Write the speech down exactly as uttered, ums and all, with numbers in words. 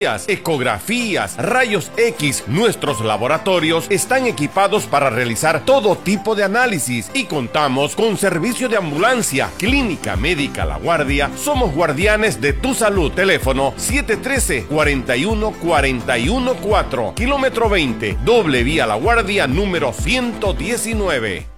ecografías, rayos X. Nuestros laboratorios están equipados para realizar todo tipo de análisis y contamos con servicio de ambulancia. Clínica Médica La Guardia. Somos guardianes de tu salud. Teléfono siete uno tres, cuatro uno cuatro uno cuatro. Kilómetro veinte. Doble vía La Guardia número ciento diecinueve.